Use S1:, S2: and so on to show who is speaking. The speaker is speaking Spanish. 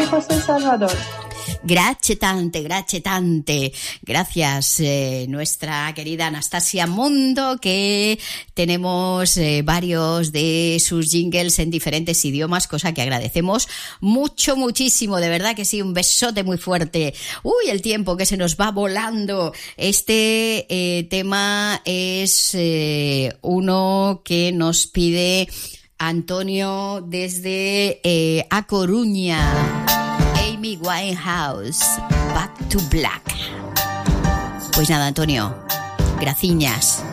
S1: María José Salvador.
S2: Grazie tante. Gracias, nuestra querida Anastasia Mundo, que tenemos varios de sus jingles en diferentes idiomas, cosa que agradecemos muchísimo, de verdad que sí, un besote muy fuerte. Uy, el tiempo que se nos va volando. Este tema es uno que nos pide Antonio desde A Coruña. Amy Winehouse, Back to Black. Pues nada, Antonio, graciñas.